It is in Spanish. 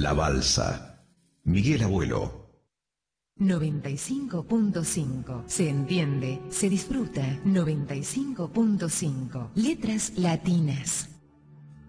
La Balsa. Miguel Abuelo. 95.5. Se entiende, se disfruta. 95.5. Letras latinas.